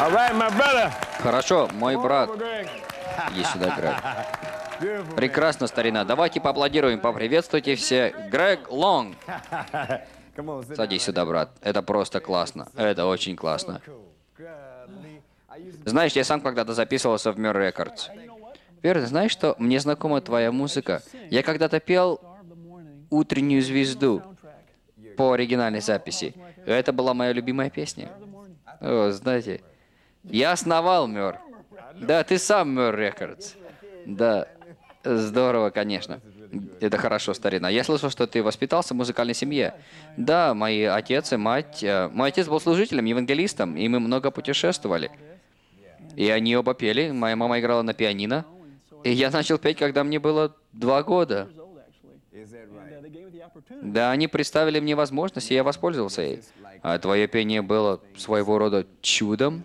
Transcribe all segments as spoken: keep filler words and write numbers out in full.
Хорошо, мой брат. Иди сюда, Грег. Прекрасно, старина. Давайте поаплодируем, поприветствуйте все. Грег Лонг. Садись сюда, брат. Это просто классно. Это очень классно. Знаешь, я сам когда-то записывался в Мир Рекордс. Верно, знаешь что? Мне знакома твоя музыка. Я когда-то пел «Утреннюю звезду» по оригинальной записи. И это была моя любимая песня. О, знаете, я основал Мир. Да, ты сам Мир Рекордс. Да, здорово, конечно. Это хорошо, старина. Я слышал, что ты воспитался в музыкальной семье. Да, мои отец и мать... э, Мой отец был служителем, евангелистом, и мы много путешествовали. И они оба пели. Моя мама играла на пианино. И я начал петь, когда мне было два года. Да, они представили мне возможность, и я воспользовался ей. А твое пение было своего рода чудом?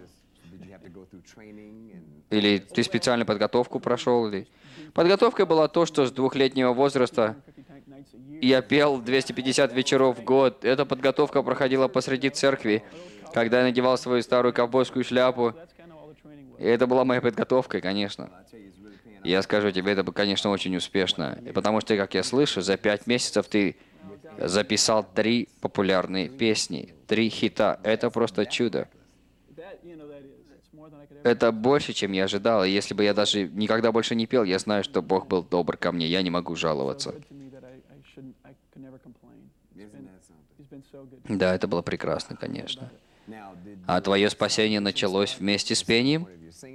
Или ты специальную подготовку прошел? Или... Подготовка была то, что с двухлетнего возраста я пел двести пятьдесят вечеров в год. Эта подготовка проходила посреди церкви, когда я надевал свою старую ковбойскую шляпу. И это была моя подготовка, конечно. Я скажу тебе, это, конечно, очень успешно. Потому что, как я слышу, за пять месяцев ты записал три популярные песни, три хита. Это просто чудо. Это больше, чем я ожидал. И если бы я даже никогда больше не пел, я знаю, что Бог был добр ко мне. Я не могу жаловаться. Да, это было прекрасно, конечно. А твое спасение началось вместе с пением?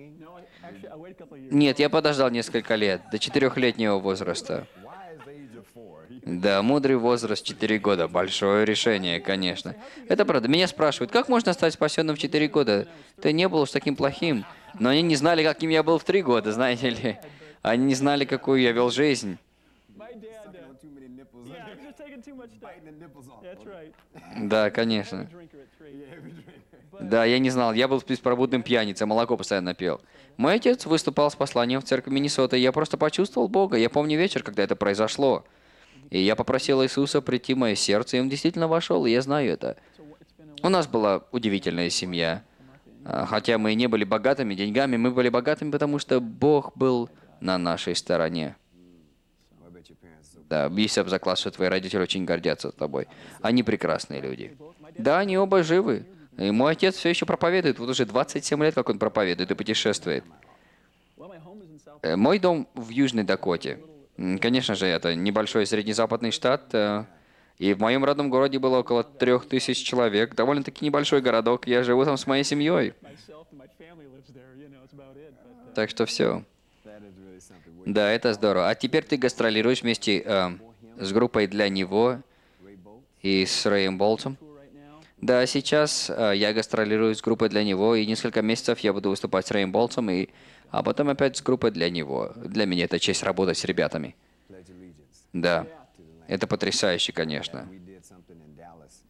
Нет, я подождал несколько лет, до четырехлетнего возраста. Да, мудрый возраст четыре года. Большое решение, конечно. Это правда. Меня спрашивают, как можно стать спасенным в четыре года? Ты не был уж таким плохим. Но они не знали, каким я был в три года, знаете ли. Они не знали, какую я вел жизнь. Да, конечно. Да, я не знал. Я был беспробудным пьяницей, молоко постоянно пил. Мой отец выступал с посланием в церкви Миннесоты, и я просто почувствовал Бога. Я помню вечер, когда это произошло. И я попросил Иисуса прийти в мое сердце, и Он действительно вошел, и я знаю это. У нас была удивительная семья. А, Хотя мы и не были богатыми деньгами, мы были богатыми, потому что Бог был на нашей стороне. Да, бейся об заклад, что твои родители очень гордятся тобой. Они прекрасные люди. Да, они оба живы. И мой отец все еще проповедует. Вот уже двадцать семь лет, как он проповедует и путешествует. Э, Мой дом в Южной Дакоте. М, Конечно же, это небольшой среднезападный штат. э, И в моем родном городе было около трех тысяч человек. Довольно-таки небольшой городок. Я живу там с моей семьей. Так что все. Да, это здорово. А теперь ты гастролируешь вместе э, с группой для него и с Рэем Болтом. Да, сейчас э, я гастролирую с группой для него, и несколько месяцев я буду выступать с Рэем Болтом, и, а потом опять с группой для него. Для меня это честь работать с ребятами. Да, это потрясающе, конечно.